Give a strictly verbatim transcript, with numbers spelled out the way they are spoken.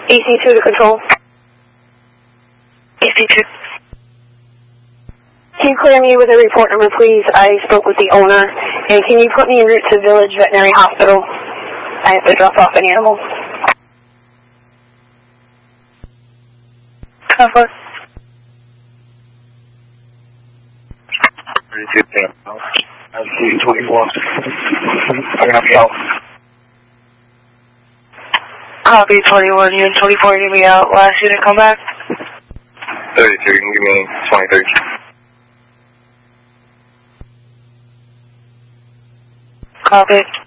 E C two to control. E C two. Can you clear me with a report number, please? I spoke with the owner. And can you put me en route to Village Veterinary Hospital? I have to drop off an animal. Cover. thirty-two, I see twenty-four. I can help you out. Copy twenty-one, you and twenty-four, give me out. Last unit, come back. thirty-two, you can give me twenty-three. Copy.